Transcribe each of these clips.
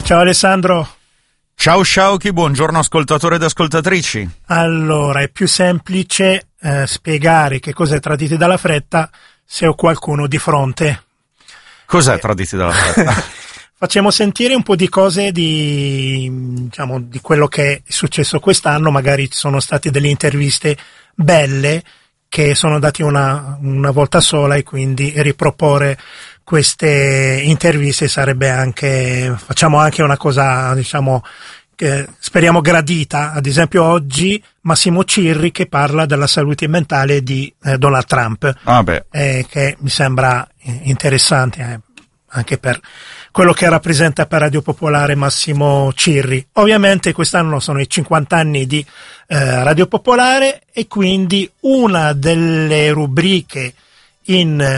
Ciao Alessandro. Ciao Sciauchi, buongiorno ascoltatori ed ascoltatrici. Allora, è più semplice spiegare che cos'è Traditi dalla fretta se ho qualcuno di fronte. Cos'è Traditi dalla fretta? Facciamo sentire un po' di cose di quello che è successo quest'anno. Magari ci sono state delle interviste belle che sono date una volta sola, e quindi riproporre queste interviste facciamo anche una cosa, che speriamo gradita. Ad esempio oggi Massimo Cirri che parla della salute mentale di Donald Trump, che mi sembra interessante anche per quello che rappresenta per Radio Popolare Massimo Cirri. Ovviamente quest'anno sono i 50 anni di Radio Popolare, e quindi una delle rubriche in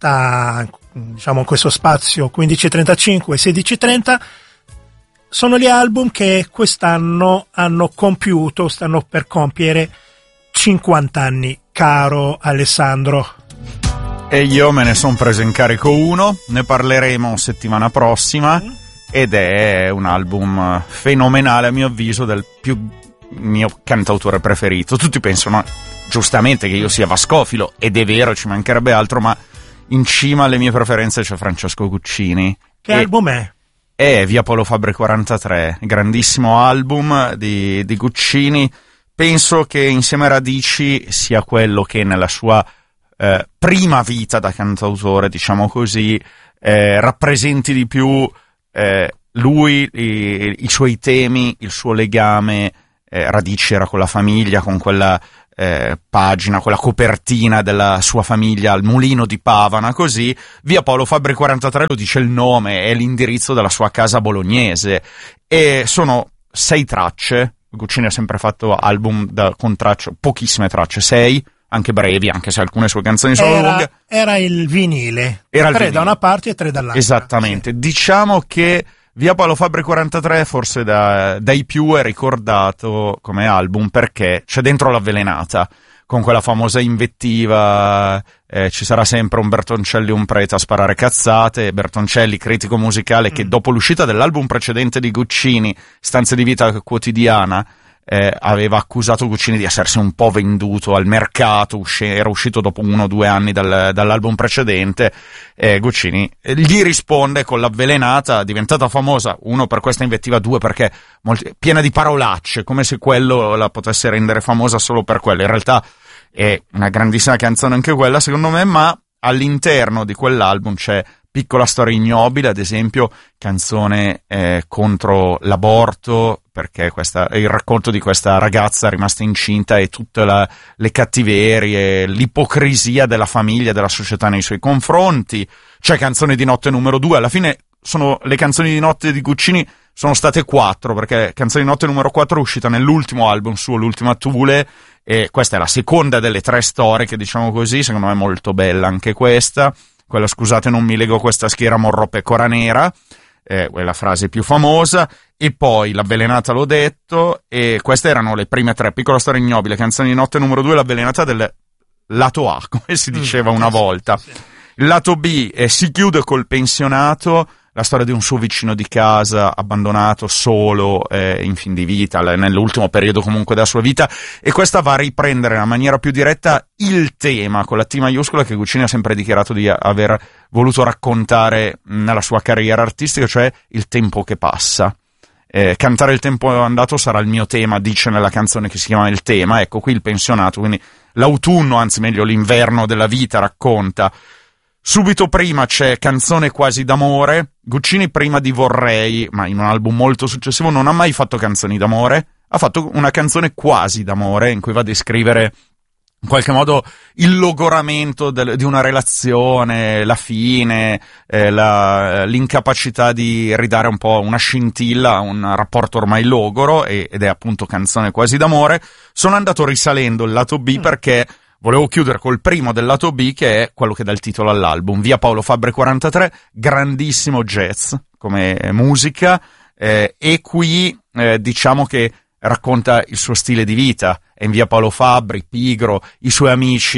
questo spazio 15:35 e 16:30 sono gli album che quest'anno stanno per compiere 50 anni, caro Alessandro. E io me ne sono preso in carico uno, ne parleremo settimana prossima, ed è un album fenomenale a mio avviso, del mio cantautore preferito. Tutti pensano giustamente che io sia vascofilo, ed è vero, ci mancherebbe altro, ma in cima alle mie preferenze c'è Francesco Guccini. Che album è? È Via Paolo Fabbri 43, grandissimo album di Guccini. Penso che insieme a Radici sia quello che nella sua prima vita da cantautore, diciamo così, rappresenti di più lui, i suoi temi, il suo legame. Radici era con la famiglia, con quella pagina, quella copertina della sua famiglia al Mulino di Pavana, così. Via Paolo Fabbri 43 lo dice il nome, è l'indirizzo della sua casa bolognese, e sono 6 tracce. Guccini ha sempre fatto album con tracce, pochissime tracce, 6, anche brevi, anche se alcune sue canzoni sono lunghe. Era il vinile, era 3 da una parte e 3 dall'altra. Esattamente, sì. Diciamo che Via Paolo Fabbri 43 forse dai più è ricordato come album perché c'è dentro l'avvelenata, con quella famosa invettiva, ci sarà sempre un Bertoncelli, un prete a sparare cazzate. Bertoncelli, critico musicale, che dopo l'uscita dell'album precedente di Guccini, Stanze di vita quotidiana, aveva accusato Guccini di essersi un po' venduto al mercato, era uscito dopo 1 o 2 anni dall'album precedente. Guccini gli risponde con l'avvelenata, diventata famosa, 1 per questa invettiva, 2 perché piena di parolacce, come se quello la potesse rendere famosa solo per quello. In realtà è una grandissima canzone anche quella, secondo me, ma all'interno di quell'album c'è Piccola storia ignobile, ad esempio, canzone contro l'aborto, perché il racconto di questa ragazza rimasta incinta e tutte le cattiverie, l'ipocrisia della famiglia, della società nei suoi confronti. C'è Canzone di notte numero 2, alla fine le canzoni di notte di Guccini sono state 4, perché Canzone di notte numero 4 è uscita nell'ultimo album suo, l'Ultima Thule, e questa è la seconda delle 3 storiche, diciamo così, secondo me è molto bella anche questa. Quella Scusate non mi lego questa schiera, morrò pecora nera, è la frase più famosa. E poi L'avvelenata, l'ho detto, e queste erano le prime 3, Piccola storia ignobile, Canzoni di notte numero 2, L'avvelenata del lato A, come si diceva una volta. Il lato B si chiude col pensionato, la storia di un suo vicino di casa abbandonato, solo, in fin di vita, nell'ultimo periodo comunque della sua vita, e questa va a riprendere in maniera più diretta il tema, con la T maiuscola, che Guccini ha sempre dichiarato di aver voluto raccontare nella sua carriera artistica, cioè il tempo che passa. Cantare il tempo andato sarà il mio tema, dice nella canzone che si chiama Il tema. Ecco qui il pensionato, quindi l'autunno, anzi meglio l'inverno della vita, racconta. Subito prima c'è Canzone quasi d'amore. Guccini prima di Vorrei, ma in un album molto successivo, non ha mai fatto canzoni d'amore, ha fatto una canzone quasi d'amore in cui va a descrivere in qualche modo il logoramento di una relazione, la fine, l'incapacità di ridare un po' una scintilla a un rapporto ormai logoro, ed è appunto Canzone quasi d'amore. Sono andato risalendo il lato B perché volevo chiudere col primo del lato B, che è quello che dà il titolo all'album, Via Paolo Fabbri 43, grandissimo jazz come musica, e qui diciamo che racconta il suo stile di vita. È in Via Paolo Fabbri, pigro, i suoi amici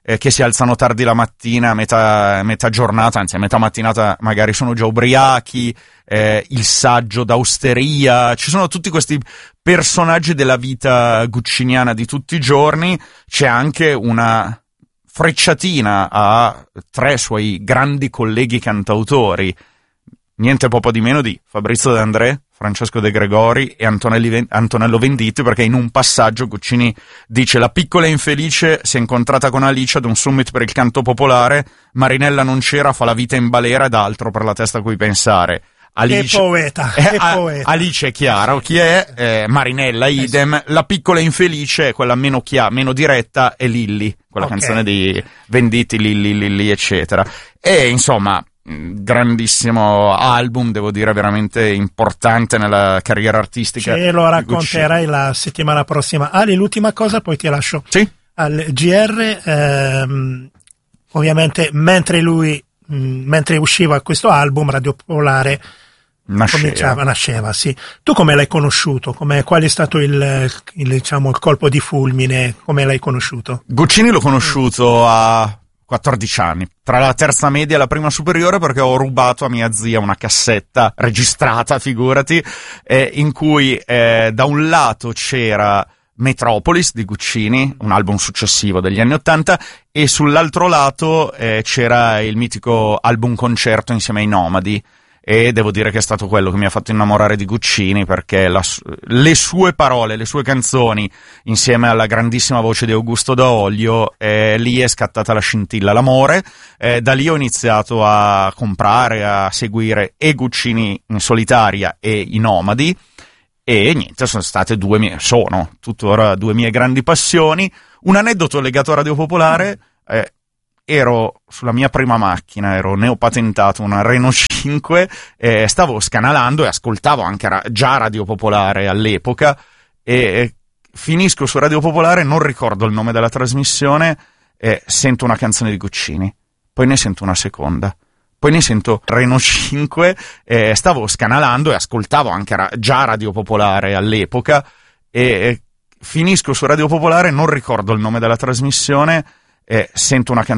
che si alzano tardi la mattina, a metà giornata, anzi a metà mattinata magari sono già ubriachi, il saggio d'Austeria, ci sono tutti questi personaggi della vita gucciniana di tutti i giorni. C'è anche una frecciatina a 3 suoi grandi colleghi cantautori, niente poco di meno di Fabrizio De André, Francesco De Gregori e Antonello Venditti, perché in un passaggio Guccini dice: la piccola infelice si è incontrata con Alice ad un summit per il canto popolare, Marinella non c'era, fa la vita in balera ed altro per la testa a cui pensare. Alice, che poeta, che poeta. Alice è chiaro chi è, Marinella idem, la piccola infelice è quella meno diretta, è Lilli, quella canzone di Venditti, Lilli eccetera. E insomma, grandissimo album, devo dire, veramente importante nella carriera artistica. Ce lo racconterai la settimana prossima. Ali, l'ultima cosa, poi ti lascio. Sì. Al GR, ovviamente mentre usciva questo album, Radio Popolare nasceva, sì. Tu come l'hai conosciuto? Qual è stato il colpo di fulmine? Come l'hai conosciuto? Guccini l'ho conosciuto a 14 anni, tra la terza media e la prima superiore, perché ho rubato a mia zia una cassetta registrata, figurati, in cui da un lato c'era Metropolis di Guccini, un album successivo degli anni '80, e sull'altro lato c'era il mitico album concerto insieme ai Nomadi, e devo dire che è stato quello che mi ha fatto innamorare di Guccini, perché le sue parole, le sue canzoni, insieme alla grandissima voce di Augusto Daolio, lì è scattata la scintilla, l'amore. Da lì ho iniziato a comprare, a seguire e Guccini in solitaria e i Nomadi, e niente, sono tuttora 2 mie grandi passioni. Un aneddoto legato a Radio Popolare: ero sulla mia prima macchina, ero neopatentato, una Renault 5, stavo scanalando e ascoltavo anche già Radio Popolare all'epoca, e finisco su Radio Popolare, non ricordo il nome della trasmissione, sento una canzone di Guccini, poi ne sento una seconda, poi ne sento Renault 5, stavo scanalando e ascoltavo anche già Radio Popolare all'epoca, e finisco su Radio Popolare, non ricordo il nome della trasmissione, sento una canzone